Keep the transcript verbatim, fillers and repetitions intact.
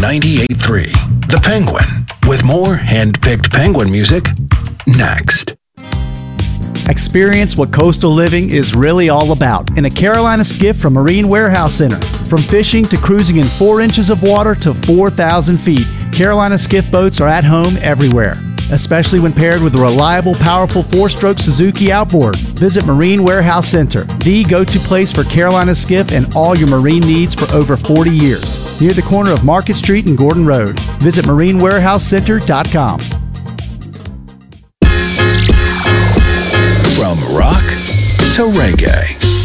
ninety-eight point three, The Penguin, with more hand-picked Penguin music next. Experience what coastal living is really all about in a Carolina skiff from Marine Warehouse Center. From fishing to cruising in four inches of water to four thousand feet, Carolina skiff boats are at home everywhere, especially when paired with a reliable, powerful four-stroke Suzuki outboard. Visit Marine Warehouse Center, the go-to place for Carolina skiff and all your marine needs for over forty years. Near the corner of Market Street and Gordon Road. Visit marine warehouse center dot com. From rock to reggae.